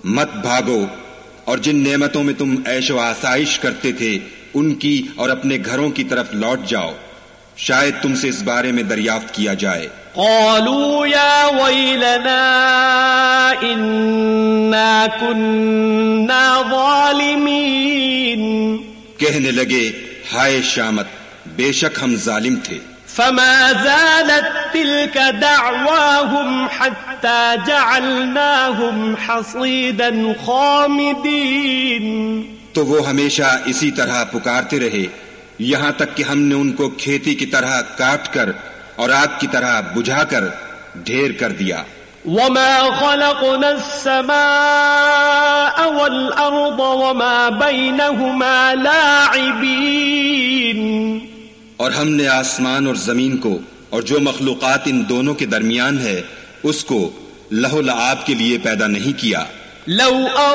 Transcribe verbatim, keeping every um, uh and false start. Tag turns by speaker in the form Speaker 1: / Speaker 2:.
Speaker 1: مت بھاگو اور جن نعمتوں میں تم عیش و آسائش کرتے تھے ان کی اور اپنے گھروں کی طرف لوٹ جاؤ، شاید تم سے اس بارے میں دریافت کیا جائے۔
Speaker 2: قالوا يا ويلنا إنا كنا ظالمين،
Speaker 1: کہنے لگے ہائے شامت، بے شک ہم ظالم تھے۔
Speaker 2: فما زالت تلك دعواهم حتى جعلناهم حصيدا خامدين،
Speaker 1: تو وہ ہمیشہ اسی طرح پکارتے رہے یہاں تک کہ ہم نے ان کو کھیتی کی طرح کاٹ کر اور آگ کی طرح بجھا کر ڈھیر کر دیا۔
Speaker 2: وما خلقنا السماء والأرض وما بينهما لاعبين،
Speaker 1: اور ہم نے آسمان اور زمین کو اور جو مخلوقات ان دونوں کے درمیان ہے اس کو لہو لعاب کے لیے پیدا نہیں کیا۔
Speaker 2: لو